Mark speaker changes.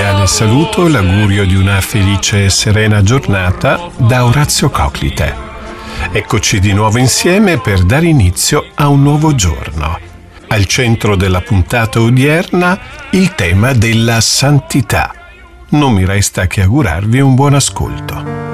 Speaker 1: cordiale saluto e l'augurio di una felice e serena giornata da Orazio Coclite. Eccoci di nuovo insieme per dare inizio a un nuovo giorno. Al centro della puntata odierna il tema della santità. Non mi resta che augurarvi un buon ascolto.